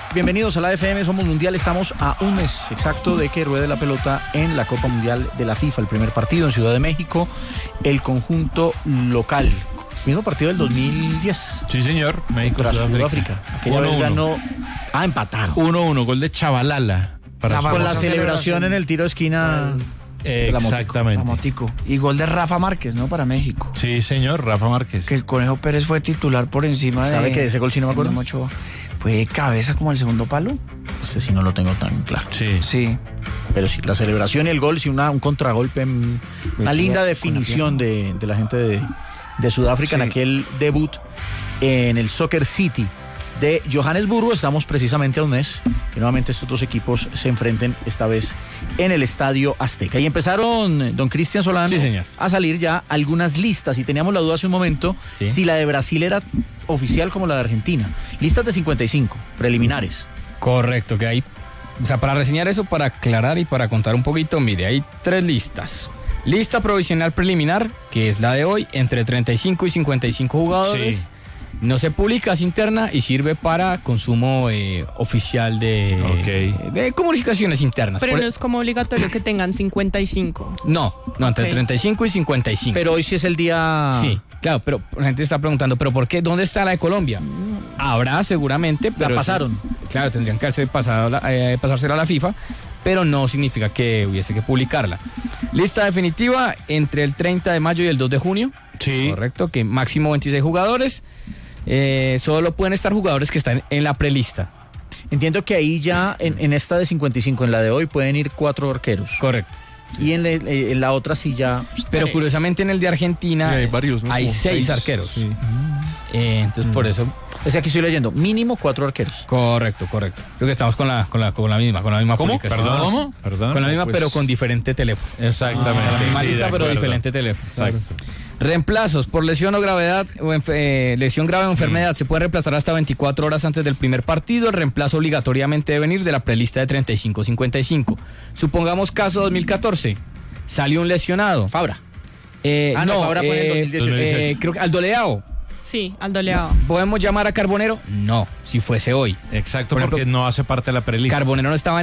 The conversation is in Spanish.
Bienvenidos a la FM, somos Mundial, estamos a un mes exacto de que ruede la pelota en la Copa Mundial de la FIFA, el primer partido en Ciudad de México, el conjunto local, mismo partido del 2010. Sí, señor, México, Sudáfrica. Aquella vez ganó, empataron. 1-1, gol de Chavalala. Con la celebración en el tiro de esquina. Exactamente. La motico. Y gol de Rafa Márquez, ¿no? Para México. Sí, señor, Rafa Márquez. Que el Conejo Pérez fue titular por encima de... ¿Sabe que ese gol sí no me acuerdo? Fue de cabeza como el segundo palo. Ese sí no lo tengo tan claro. Sí. Pero sí, la celebración y el gol, sí, un contragolpe, una linda definición de la gente de Sudáfrica en aquel debut en el Soccer City de Johannesburgo. Estamos precisamente a un mes que nuevamente estos dos equipos se enfrenten, esta vez en el Estadio Azteca. Y empezaron, don Cristian Solano, sí, señor, a salir ya algunas listas, y teníamos la duda hace un momento, ¿sí?, si la de Brasil era oficial como la de Argentina. Listas de 55 preliminares. Correcto, que hay, o sea, para reseñar eso, para aclarar y para contar un poquito, mire, hay 3 listas. Lista provisional preliminar, que es la de hoy, entre 35 y 55 jugadores. Sí. No se publica, es interna y sirve para consumo oficial de comunicaciones internas. Pero no es como obligatorio que tengan 55. No, entre 35 y 55. Pero hoy sí es el día... Sí, claro, pero la gente está preguntando, ¿pero por qué? ¿Dónde está la de Colombia? Habrá seguramente, pero... La pasaron. Claro, tendrían que haberse pasársela a la FIFA, pero no significa que hubiese que publicarla. Lista definitiva entre el 30 de mayo y el 2 de junio. Sí. Correcto, que máximo 26 jugadores. Solo pueden estar jugadores que están en la prelista. Entiendo que ahí ya, en esta de 55, en la de hoy, pueden ir 4 arqueros. Correcto. Y en la otra sí ya... Pero curiosamente en el de Argentina hay varios, ¿no? Hay 6 arqueros. Sí. Entonces por eso... Es que aquí estoy leyendo, mínimo 4 arqueros. Correcto. Creo que estamos con la misma ¿Cómo? publicación. ¿Perdón? Con la misma, pues... pero con diferente teléfono. Exactamente. La misma sí, lista, pero diferente teléfono. Exacto. Reemplazos por lesión o gravedad o lesión grave o enfermedad. Se puede reemplazar hasta 24 horas antes del primer partido. El reemplazo obligatoriamente debe venir de la prelista de 35-55. Supongamos caso 2014. Salió un lesionado. Fabra. Fabra fue en el 2018. Creo que Aldo Leao. Sí, Aldo Leao. ¿Podemos llamar a Carbonero? No, si fuese hoy. Exacto, porque no hace parte de la prelista. Carbonero no estaba